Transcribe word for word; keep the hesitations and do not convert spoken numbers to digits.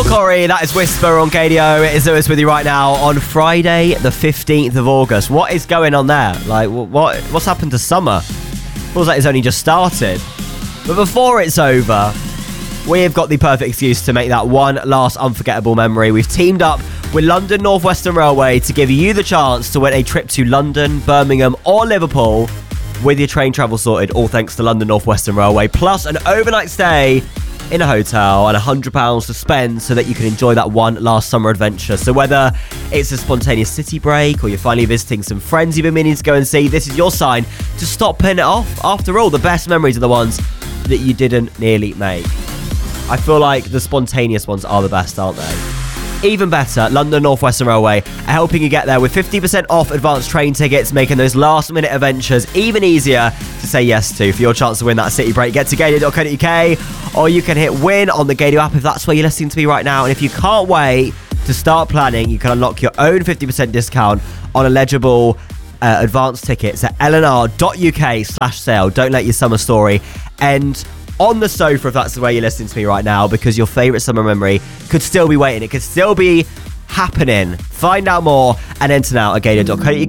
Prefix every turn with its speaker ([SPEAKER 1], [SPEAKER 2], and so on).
[SPEAKER 1] Corey, that is Whisper on Gadio. It is Lewis with you right now on Friday, the fifteenth of August. What is going on there? Like, what? What's happened to summer? Feels like it's only just started. But before it's over, we have got the perfect excuse to make that one last unforgettable memory. We've teamed up with London North Western Railway to give you the chance to win a trip to London, Birmingham or Liverpool with your train travel sorted, all thanks to London North Western Railway, plus an overnight stay in a hotel and one hundred pounds to spend so that you can enjoy that one last summer adventure. So whether it's a spontaneous city break or you're finally visiting some friends you've been meaning to go and see, this is your sign to stop putting it off. After all, the best memories are the ones that you didn't nearly make. I feel like the spontaneous ones are the best, aren't they? Even better, London North Western Railway are helping you get there with fifty percent off advanced train tickets, making those last minute adventures even easier to say yes to. For your chance to win that city break, get to gadio dot co dot uk, or you can hit win on the Gadio app if that's where you're listening to me right now. And if you can't wait to start planning, you can unlock your own fifty percent discount on eligible uh, advanced tickets at l n r dot u k slash sale. Don't let your summer story end on the sofa if that's the way you're listening to me right now, because your favourite summer memory could still be waiting. It could still be happening. Find out more and enter now at gadio dot co dot uk.